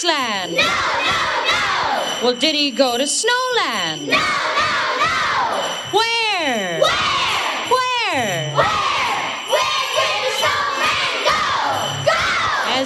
Grassland? No, no, no! Well, did he go to Snowland? No, no!